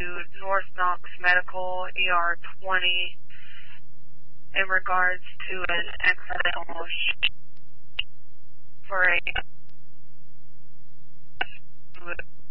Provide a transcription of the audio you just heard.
North Knox Medical, ER 20, in regards to an accidental for a